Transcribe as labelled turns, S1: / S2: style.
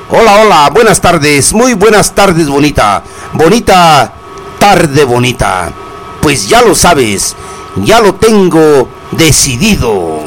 S1: Hola, hola, buenas tardes, muy buenas tardes, bonita. Bonita tarde, bonita. Pues ya lo sabes, ya lo tengo decidido.